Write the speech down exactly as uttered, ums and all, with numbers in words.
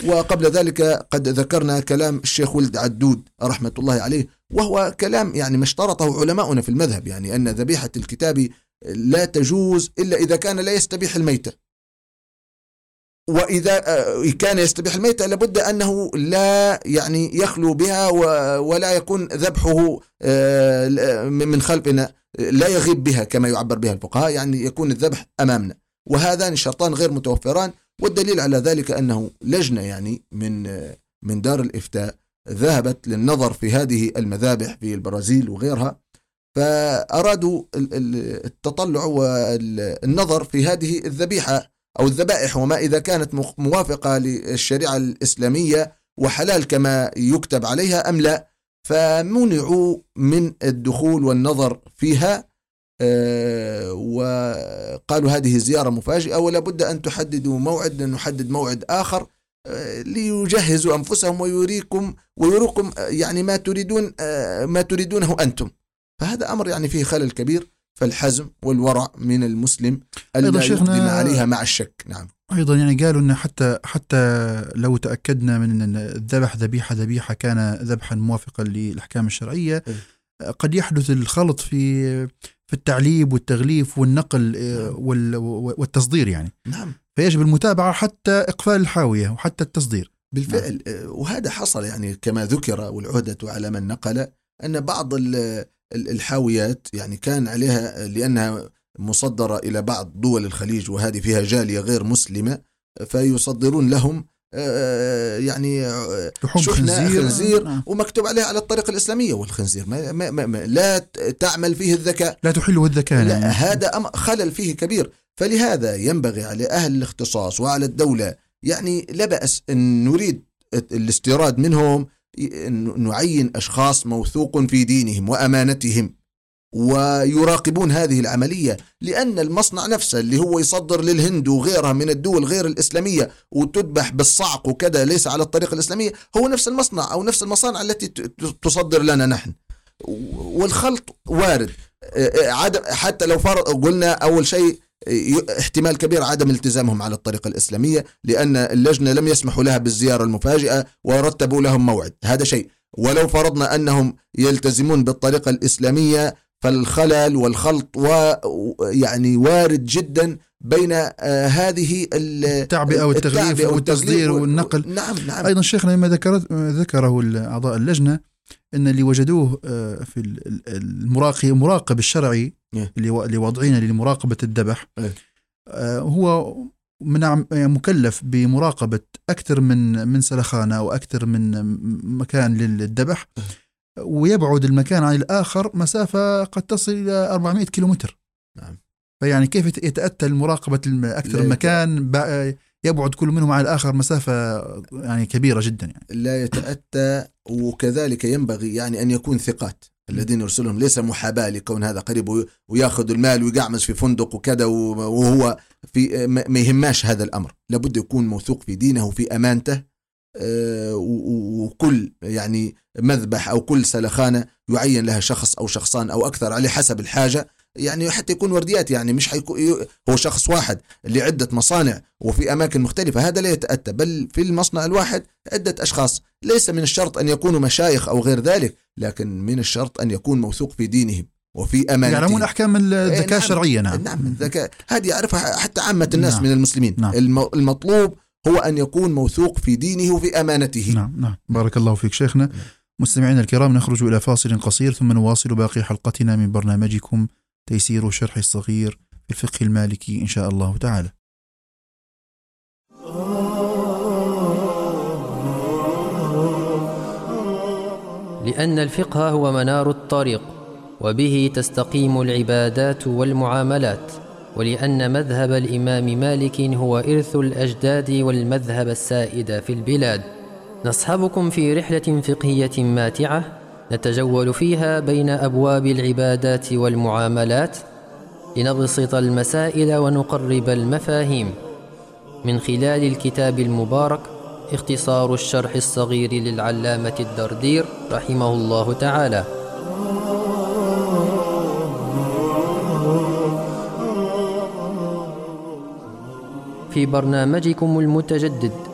وقبل ذلك قد ذكرنا كلام الشيخ ولد عدود رحمة الله عليه، وهو كلام يعني ما اشترطه علماؤنا في المذهب، يعني أن ذبيحة الكتاب لا تجوز إلا إذا كان لا يستبيح الميتة، وإذا كان يستبيح الميتة لابد أنه لا يعني يخلو بها ولا يكون ذبحه من خلفنا، لا يغيب بها كما يعبر بها الفقهاء، يعني يكون الذبح أمامنا، وهذان شرطان غير متوفران. والدليل على ذلك أنه لجنة يعني من من دار الإفتاء ذهبت للنظر في هذه المذابح في البرازيل وغيرها، فأرادوا التطلع والنظر في هذه الذبيحة أو الذبائح وما إذا كانت موافقة للشريعة الإسلامية وحلال كما يكتب عليها أم لا، فمنعوا من الدخول والنظر فيها، وقالوا هذه زيارة مفاجئة ولا بد أن تحددوا موعد، نحدد موعد آخر ليجهزوا أنفسهم ويريكم ويروكم يعني ما تريدون ما تريدونه أنتم. فهذا أمر يعني فيه خلل كبير، فالحزم والورع من المسلم ألا يقدم عليها مع الشك. نعم. أيضا يعني قالوا أن حتى حتى لو تأكدنا من أن الذبح ذبيحة ذبيحة كان ذبحا موافقا للأحكام الشرعية، قد يحدث الخلط في في التعليب والتغليف والنقل والتصدير يعني. نعم. فيجب المتابعة حتى إقفال الحاوية وحتى التصدير. بالفعل. نعم. وهذا حصل يعني كما ذكر، والعهدة على من نقل أن بعض الحاويات يعني كان عليها لأنها مصدرة إلى بعض دول الخليج وهذه فيها جالية غير مسلمة، فيصدرون لهم يعني شحنة خنزير, خنزير ومكتوب عليها على الطريقة الإسلامية، والخنزير ما ما ما ما لا تعمل فيه الذكاء، لا تحله الذكاء. لا، هذا خلل فيه كبير. فلهذا ينبغي على أهل الاختصاص وعلى الدولة يعني لا بأس أن نريد الاستيراد منهم، نعين أشخاص موثوق في دينهم وأمانتهم ويراقبون هذه العملية، لأن المصنع نفسه اللي هو يصدر للهند وغيرها من الدول غير الإسلامية وتذبح بالصعق وكذا ليس على الطريقة الإسلامية، هو نفس المصنع أو نفس المصانع التي تصدر لنا نحن، والخلط وارد. عدم حتى لو فرض قلنا أول شيء احتمال كبير عدم التزامهم على الطريقة الإسلامية، لأن اللجنة لم يسمحوا لها بالزيارة المفاجئة ورتبوا لهم موعد، هذا شيء. ولو فرضنا أنهم يلتزمون بالطريقة الإسلامية فالخلل والخلط ويعني وارد جدا بين آه هذه التعبئة والتغليف والتصدير والنقل. نعم نعم. أيضا شيخنا لما ذكرت ذكره أعضاء اللجنة أن اللي وجدوه في المراقب المراقب الشرعي اللي وضعينا لمراقبة الذبح هو من مكلف بمراقبة أكثر من من سلخانة أو أكثر من مكان للذبح، ويبعد المكان عن الآخر مسافة قد تصل إلى أربعمائة كيلومتر. نعم. فيعني كيف يتأتى المراقبة أكثر من مكان يبعد كل منهم عن الآخر مسافة يعني كبيرة جدا يعني. لا يتأتى. وكذلك ينبغي يعني أن يكون ثقات الذين يرسلهم، ليس محاباة لكون هذا قريب ويأخذ المال ويقعمز في فندق وكذا وهو في ما يهماش هذا الأمر، لابد يكون موثوق في دينه وفي أمانته، وكل يعني مذبح أو كل سلخانة يعين لها شخص أو شخصان أو أكثر على حسب الحاجة، يعني حتى يكون ورديات، يعني مش حيكون هو شخص واحد لعدة مصانع وفي أماكن مختلفة، هذا لا يتأتى. بل في المصنع الواحد عدة أشخاص، ليس من الشرط أن يكونوا مشايخ أو غير ذلك، لكن من الشرط أن يكون موثوق في دينهم وفي أمانتهم، يعلمون أحكام الذكاء نعم الشرعية. نعم نعم الذكاء هذه يعرفها حتى عامة الناس نعم. من المسلمين. نعم. المطلوب هو أن يكون موثوق في دينه وفي أمانته. نعم نعم. بارك الله فيك شيخنا. نعم. مستمعينا الكرام، نخرج إلى فاصل قصير ثم نواصل باقي حلقتنا من برنامجكم تيسير الشرح الصغير في الفقه المالكي إن شاء الله تعالى. لأن الفقه هو منار الطريق وبه تستقيم العبادات والمعاملات، ولأن مذهب الإمام مالك هو إرث الأجداد والمذهب السائد في البلاد. نصحبكم في رحلة فقهية ماتعة نتجول فيها بين أبواب العبادات والمعاملات لنبسط المسائل ونقرب المفاهيم من خلال الكتاب المبارك اختصار الشرح الصغير للعلامة الدردير رحمه الله تعالى. في برنامجكم المتجدد